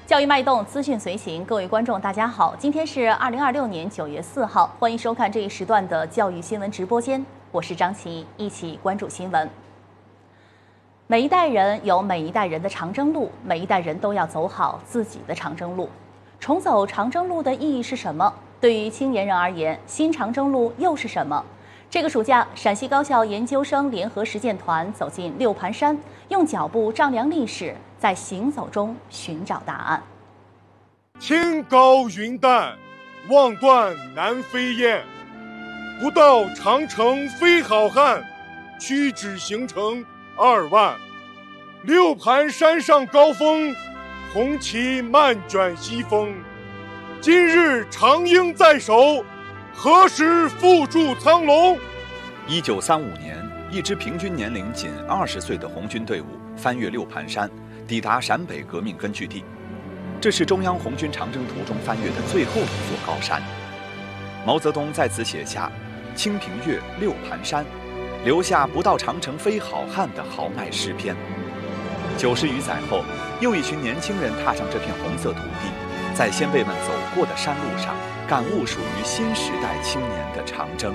教育脉动，资讯随行，各位观众，大家好，今天是2026年9月4号，欢迎收看这一时段的教育新闻直播间，我是张琪，一起关注新闻。每一代人有每一代人的长征路，每一代人都要走好自己的长征路。重走长征路的意义是什么？对于青年人而言，新长征路又是什么？这个暑假，陕西高校研究生联合实践团走进六盘山，用脚步丈量历史，在行走中寻找答案。 天高云淡，望断南飞雁。不到长城非好汉，屈指行程2万。六盘山上高峰，红旗漫卷西风。今日长鹰在手，何时复驻苍龙 ？1935年，一支平均年龄仅20岁的红军队伍翻越六盘山，抵达陕北革命根据地。这是中央红军长征途中翻越的最后一座高山。毛泽东在此写下“清平乐，六盘山”，留下“不到长城非好汉”的豪迈诗篇。90余载后，又一群年轻人踏上这片红色土地，在先辈们走过的山路上，感悟属于新时代青年的长征。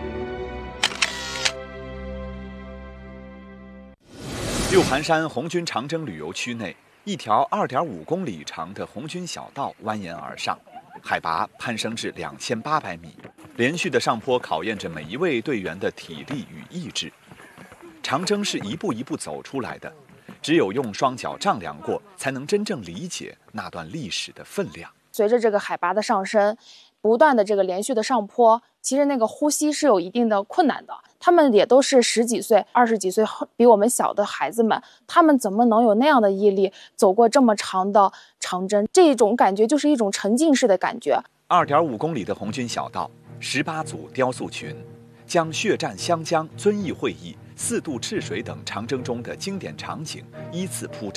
六盘山红军长征旅游区内，一条2.5公里长的红军小道蜿蜒而上，海拔攀升至2800米，连续的上坡考验着每一位队员的体力与意志。长征是一步一步走出来的，只有用双脚丈量过，才能真正理解那段历史的分量。 随着这个海拔的上升，不断的这个连续的上坡，其实那个呼吸是有一定的困难的。他们也都是10几岁、20几岁，比我们小的孩子们，他们怎么能有那样的毅力走过这么长的长征？这种感觉就是一种沉浸式的感觉。 2.5公里的红军小道，18组雕塑群，将血战湘江、遵义会议、4渡赤水等长征中的经典场景依次铺展。